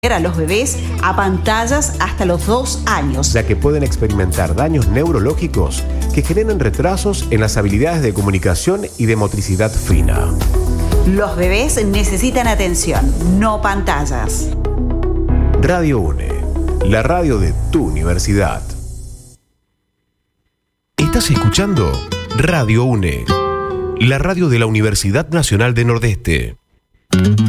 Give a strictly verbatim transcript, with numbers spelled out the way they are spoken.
a los bebés a pantallas hasta los dos años, ya que pueden experimentar daños neurológicos que generan retrasos en las habilidades de comunicación y de motricidad fina. Los bebés necesitan atención, no pantallas. Radio UNE, la radio de tu universidad. Estás escuchando Radio UNE, la radio de la Universidad Nacional de Nordeste.